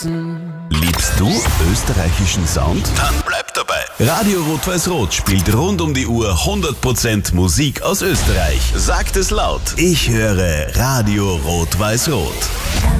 Liebst du österreichischen Sound? Dann bleib dabei. Radio Rot-Weiß-Rot spielt rund um die Uhr 100% Musik aus Österreich. Sagt es laut. Ich höre Radio Rot-Weiß-Rot.